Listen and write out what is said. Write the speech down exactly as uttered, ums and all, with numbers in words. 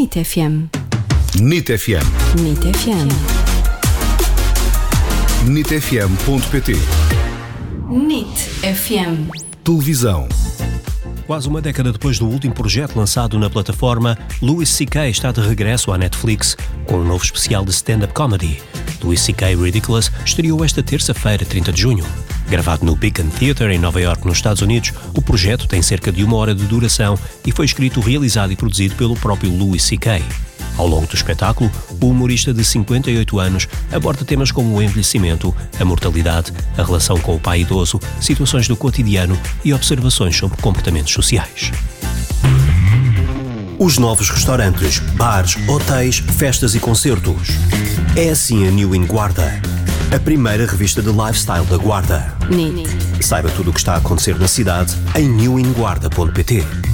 NIT F M. NIT F M. NIT F M. NIT F M ponto pt. NIT F M. Televisão. Quase uma década depois do último projeto lançado na plataforma, Louis C K está de regresso à Netflix com um novo especial de stand-up comedy. Louis C K Ridiculous estreou esta terça-feira, trinta de junho. Gravado no Beacon Theatre, em Nova Iorque, nos Estados Unidos, o projeto tem cerca de uma hora de duração e foi escrito, realizado e produzido pelo próprio Louis C K. Ao longo do espetáculo, o humorista de cinquenta e oito anos aborda temas como o envelhecimento, a mortalidade, a relação com o pai idoso, situações do cotidiano e observações sobre comportamentos sociais. Os novos restaurantes, bares, hotéis, festas e concertos. É assim a New in Guarda, a primeira revista de lifestyle da Guarda. NIT. Saiba tudo o que está a acontecer na cidade em new in guarda ponto pt.